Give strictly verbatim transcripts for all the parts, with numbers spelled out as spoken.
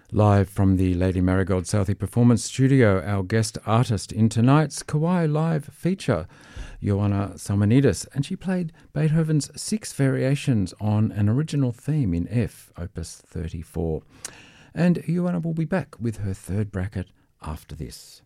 Live from the Lady Marigold Southey Performance Studio, our guest artist in tonight's Kauai Live feature, Ioana Salmonidis, and she played Beethoven's six variations on an original theme in F, Opus thirty-four. And Ioana will be back with her third bracket after this.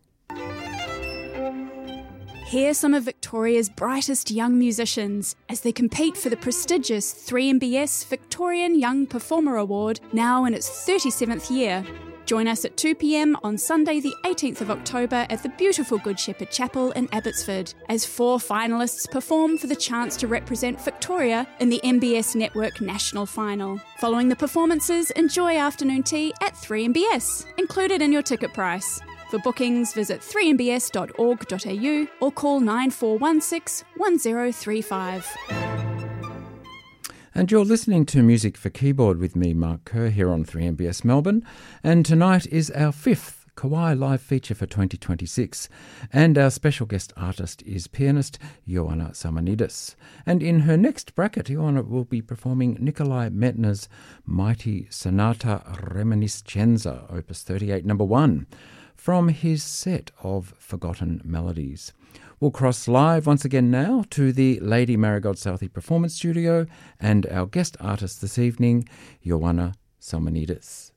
Hear some of Victoria's brightest young musicians as they compete for the prestigious three M B S Victorian Young Performer Award, now in its thirty-seventh year. Join us at two p.m. on Sunday the eighteenth of October at the beautiful Good Shepherd Chapel in Abbotsford, as four finalists perform for the chance to represent Victoria in the M B S Network National Final. Following the performances, enjoy afternoon tea at three M B S, included in your ticket price. For bookings, visit three m b s dot org dot a u or call nine four one six, one zero three five. And you're listening to Music for Keyboard with me, Mark Kerr, here on three M B S Melbourne. And tonight is our fifth Kauai Live feature for twenty twenty-six. And our special guest artist is pianist Ioana Salmonidis. And in her next bracket, Ioana will be performing Nikolai Medtner's Mighty Sonata Reminiscenza, Opus thirty-eight, number one, from his set of Forgotten Melodies. We'll cross live once again now to the Lady Marigold Southey Performance Studio and our guest artist this evening, Ioana Salmonidis.